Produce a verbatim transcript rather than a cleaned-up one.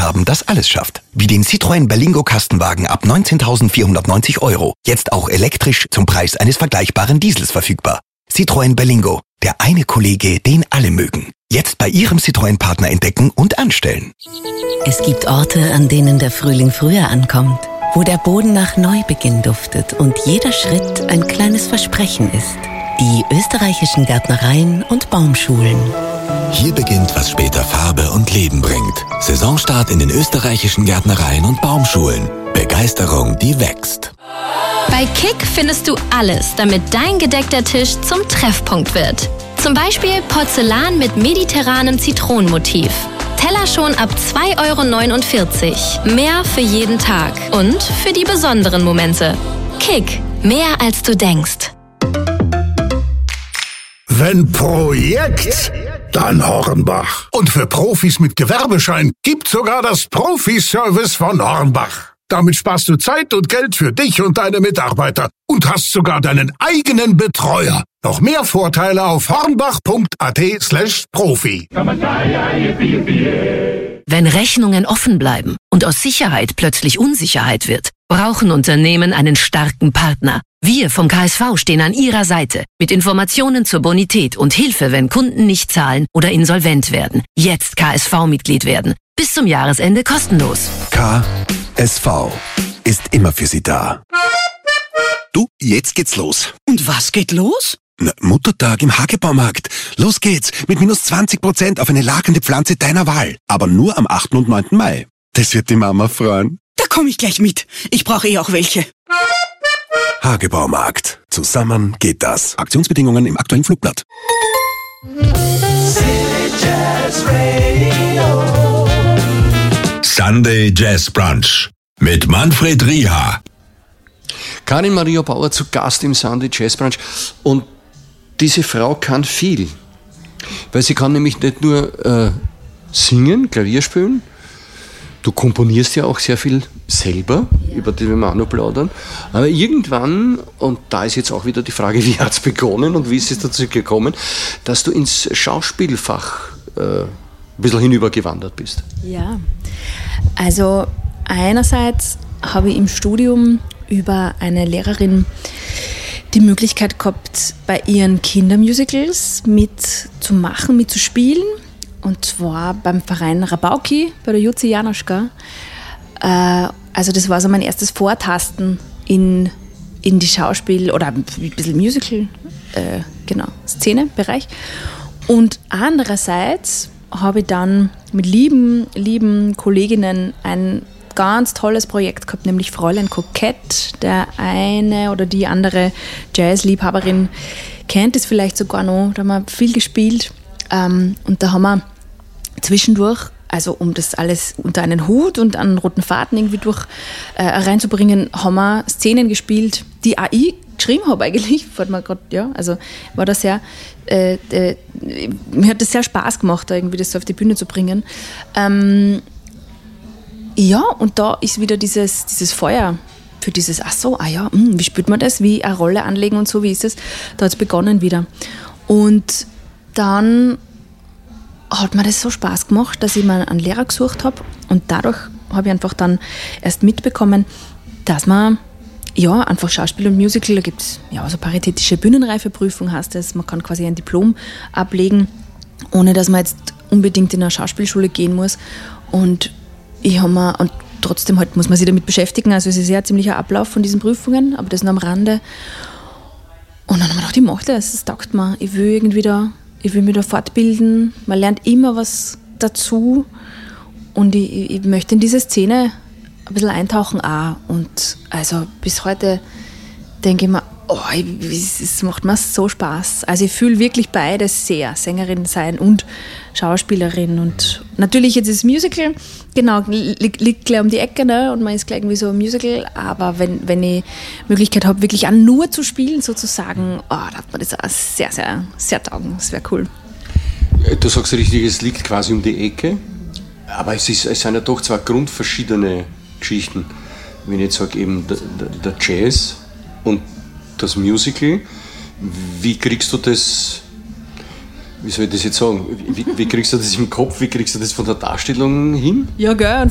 haben, das alles schafft. Wie den Citroën Berlingo Kastenwagen ab neunzehntausendvierhundertneunzig Euro. Jetzt auch elektrisch zum Preis eines vergleichbaren Diesels verfügbar. Citroën Berlingo, der eine Kollege, den alle mögen. Jetzt bei Ihrem Citroën-Partner entdecken und anstellen. Es gibt Orte, an denen der Frühling früher ankommt, wo der Boden nach Neubeginn duftet und jeder Schritt ein kleines Versprechen ist. Die österreichischen Gärtnereien und Baumschulen. Hier beginnt, was später Farbe und Leben bringt. Saisonstart in den österreichischen Gärtnereien und Baumschulen. Begeisterung, die wächst. Bei Kick findest du alles, damit dein gedeckter Tisch zum Treffpunkt wird. Zum Beispiel Porzellan mit mediterranem Zitronenmotiv. Teller schon ab zwei Euro neunundvierzig. Mehr für jeden Tag und für die besonderen Momente. Kick, mehr als du denkst. Wenn Projekt, dann Hornbach. Und für Profis mit Gewerbeschein gibt sogar das Profiservice von Hornbach. Damit sparst du Zeit und Geld für dich und deine Mitarbeiter und hast sogar deinen eigenen Betreuer. Noch mehr Vorteile auf hornbach.at slash Profi. Wenn Rechnungen offen bleiben und aus Sicherheit plötzlich Unsicherheit wird, brauchen Unternehmen einen starken Partner. Wir vom K S V stehen an Ihrer Seite mit Informationen zur Bonität und Hilfe, wenn Kunden nicht zahlen oder insolvent werden. Jetzt K S V-Mitglied werden. Bis zum Jahresende kostenlos. K S V ist immer für Sie da. Du, jetzt geht's los. Und was geht los? Na, Muttertag im Hagebaumarkt. Los geht's mit minus zwanzig Prozent auf eine lagernde Pflanze deiner Wahl. Aber nur am achten und neunten Mai. Das wird die Mama freuen. Da komme ich gleich mit. Ich brauche eh auch welche. Hagebaumarkt. Zusammen geht das. Aktionsbedingungen im aktuellen Flugblatt. Sunday Jazz Brunch mit Manfred Rieha. Karin Maria Bauer zu Gast im Sunday Jazz Brunch. Und diese Frau kann viel. Weil sie kann nämlich nicht nur äh, singen, Klavier spielen. Du komponierst ja auch sehr viel selber, ja, über die wir mal noch plaudern. Aber irgendwann, und da ist jetzt auch wieder die Frage, wie hat es begonnen und wie ist es dazu gekommen, dass du ins Schauspielfach äh, ein bisschen hinübergewandert bist? Ja, also einerseits habe ich im Studium über eine Lehrerin die Möglichkeit gehabt, bei ihren Kindermusicals mitzumachen, mitzuspielen. Und zwar beim Verein Rabauki, bei der Jussi Janoschka. Äh, also das war so mein erstes Vortasten in, in die Schauspiel- oder ein bisschen Musical, äh, genau, Szenebereich. Und andererseits habe ich dann mit lieben, lieben Kolleginnen ein ganz tolles Projekt gehabt, nämlich Fräulein Kokett. Der eine oder die andere Jazzliebhaberin kennt es vielleicht sogar noch, da haben wir viel gespielt. Ähm, und da haben wir zwischendurch, also um das alles unter einen Hut und einen roten Faden irgendwie durch äh, reinzubringen, haben wir Szenen gespielt, die auch ich geschrieben habe eigentlich. Mir grad, ja, also war das sehr, äh, äh, mir hat das sehr Spaß gemacht, da irgendwie das so auf die Bühne zu bringen. Ähm, ja, und da ist wieder dieses, dieses Feuer für dieses, ach so, ah ja, mh, wie spielt man das, wie eine Rolle anlegen und so, wie ist es? Da hat es begonnen wieder. Und dann hat mir das so Spaß gemacht, dass ich mir einen Lehrer gesucht habe und dadurch habe ich einfach dann erst mitbekommen, dass man ja einfach Schauspiel und Musical, da gibt es ja so paritätische Bühnenreifeprüfung, heißt es, man kann quasi ein Diplom ablegen, ohne dass man jetzt unbedingt in eine Schauspielschule gehen muss. Und ich habe mir, und trotzdem halt muss man sich damit beschäftigen, also es ist ja ein ziemlicher Ablauf von diesen Prüfungen, aber das nur am Rande. Und dann habe ich mir gedacht, ich mache das, das taugt mir, ich will irgendwie da Ich will mich da fortbilden, man lernt immer was dazu und ich, ich möchte in diese Szene ein bisschen eintauchen auch. Und also bis heute denke ich mir, oh, es macht mir so Spaß. Also ich fühle wirklich beides sehr, Sängerin sein und Schauspielerin. Und natürlich jetzt das Musical, genau, liegt, liegt gleich um die Ecke, ne? Und man ist gleich irgendwie so ein Musical, aber wenn, wenn ich Möglichkeit habe, wirklich auch nur zu spielen sozusagen, oh, da hat man das auch sehr, sehr, sehr taugen. Das wäre cool. Du sagst richtig, es liegt quasi um die Ecke, aber es, ist, es sind ja doch zwei grundverschiedene Geschichten. Wenn ich jetzt sage, eben der, der Jazz und das Musical, wie kriegst du das, wie soll ich das jetzt sagen, wie, wie kriegst du das im Kopf, wie kriegst du das von der Darstellung hin? Ja, gell.